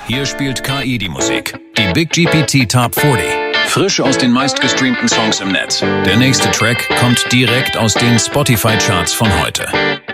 Hier spielt KI die Musik. Die Big GPT Top 40. Frisch aus den meistgestreamten Songs im Netz. Der nächste Track kommt direkt aus den Spotify-Charts von heute.